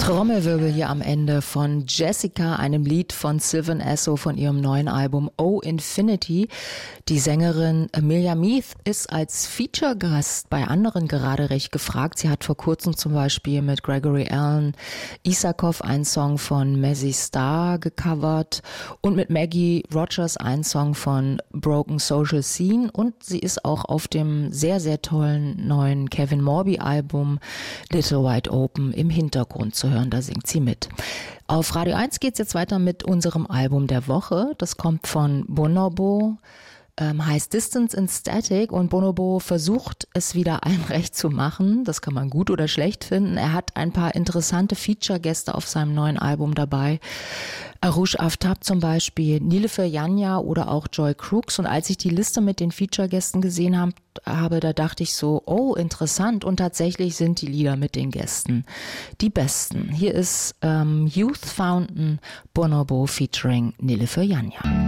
Trommelwirbel hier am Ende von Jessica, einem Lied von Sylvan Esso von ihrem neuen Album Oh Infinity. Die Sängerin Amelia Meath ist als Feature-Gast bei anderen gerade recht gefragt. Sie hat vor kurzem zum Beispiel mit Gregory Alan Isakov einen Song von Mazzy Star gecovert und mit Maggie Rogers einen Song von Broken Social Scene, und sie ist auch auf dem sehr, sehr tollen neuen Kevin Morby Album Little Wide Open im Hintergrund zu hören. Da singt sie mit. Auf Radio 1 geht's jetzt weiter mit unserem Album der Woche. Das kommt von Bonobo, heißt Distance and Static, und Bonobo versucht es wieder allen recht zu machen. Das kann man gut oder schlecht finden. Er hat ein paar interessante Feature-Gäste auf seinem neuen Album dabei. Arush Aftab zum Beispiel, Nilüfer Yanya oder auch Joy Crooks. Und als ich die Liste mit den Feature-Gästen gesehen habe, da dachte ich so, oh, interessant. Und tatsächlich sind die Lieder mit den Gästen die besten. Hier ist Youth Fountain Bonobo featuring Nilüfer Yanya.